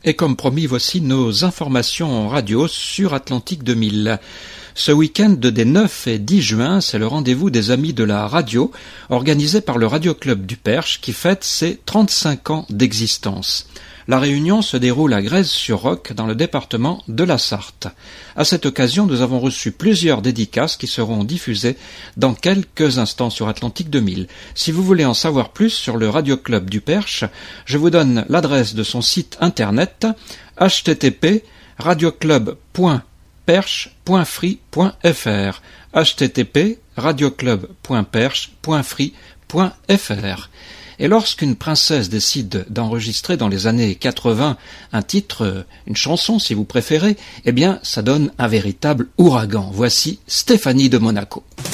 Et comme promis, voici nos informations radio sur Atlantique 2000. Ce week-end des 9 et 10 juin, c'est le rendez-vous des amis de la radio, organisé par le Radio Club du Perche, qui fête ses 35 ans d'existence. La réunion se déroule à Grèzes-sur-Roc, dans le département de la Sarthe. À cette occasion, nous avons reçu plusieurs dédicaces qui seront diffusées dans quelques instants sur Atlantique 2000. Si vous voulez en savoir plus sur le Radio Club du Perche, je vous donne l'adresse de son site internet http://radioclub.perche.free.fr http://radioclub.perche.free.fr. Et lorsqu'une princesse décide d'enregistrer dans les années 80 un titre, une chanson si vous préférez, eh bien ça donne un véritable ouragan. Voici Stéphanie de Monaco.